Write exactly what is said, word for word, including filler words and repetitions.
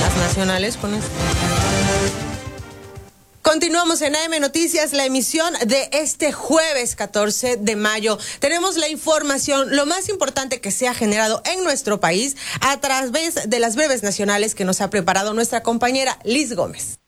las nacionales con esto. Continuamos en A M Noticias, la emisión de este jueves catorce de mayo. Tenemos la información, lo más importante que se ha generado en nuestro país a través de las breves nacionales que nos ha preparado nuestra compañera Liz Gómez.